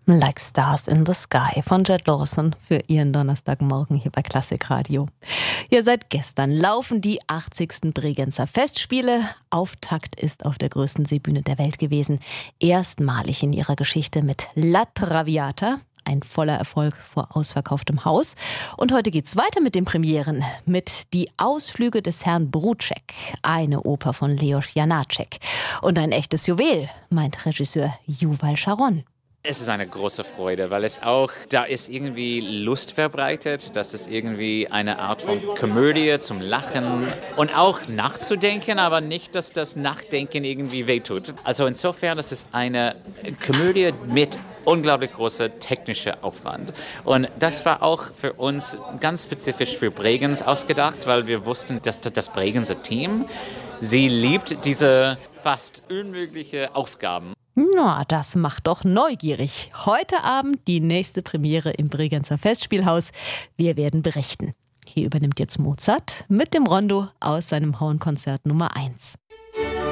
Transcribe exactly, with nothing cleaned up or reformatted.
Like Stars in the Sky von Jed Lawson für Ihren Donnerstagmorgen hier bei Klassik Radio. Ja, seit gestern laufen die achtzigsten Bregenzer Festspiele. Auftakt ist auf der größten Seebühne der Welt gewesen. Erstmalig in ihrer Geschichte mit La Traviata. Ein voller Erfolg vor ausverkauftem Haus. Und heute geht's weiter mit den Premieren. Mit Die Ausflüge des Herrn Brucek. Eine Oper von Leos Janáček. Und ein echtes Juwel, meint Regisseur Yuval Sharon. Es ist eine große Freude, weil es auch, da ist irgendwie Lust verbreitet, das ist irgendwie eine Art von Komödie zum Lachen und auch nachzudenken, aber nicht, dass das Nachdenken irgendwie wehtut. Also insofern ist es eine Komödie mit unglaublich großer technischer Aufwand. Und das war auch für uns ganz spezifisch für Bregenz ausgedacht, weil wir wussten, dass das Bregenzer Team, sie liebt diese fast unmögliche Aufgaben. Na, das macht doch neugierig. Heute Abend die nächste Premiere im Bregenzer Festspielhaus. Wir werden berichten. Hier übernimmt jetzt Mozart mit dem Rondo aus seinem Hornkonzert Nummer eins.